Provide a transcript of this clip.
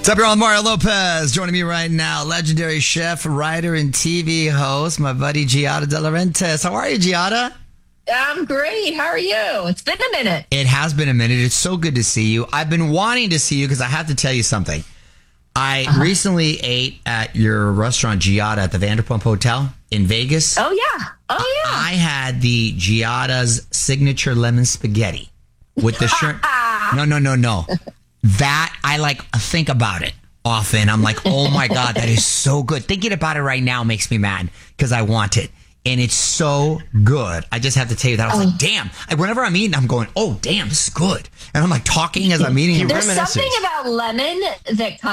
What's up, everyone? Mario Lopez joining me right now. Legendary chef, writer, and TV host, my buddy Giada De Laurentiis. How are you, Giada? I'm great. How are you? It's been a minute. It has been a minute. It's so good to see you. I've been wanting to see you because I have to tell you something. I recently ate at your restaurant, Giada, at the Vanderpump Hotel in Vegas. Oh, yeah. I had the Giada's signature lemon spaghetti with the shrimp. No. That, I think about it often. I'm like, oh my God, that is so good. Thinking about it right now makes me mad because I want it. And it's so good. I just have to tell you that. I was like, damn. Whenever I'm eating, I'm going, oh, damn, this is good. And I'm like talking as I'm eating. There's something about lemon that kind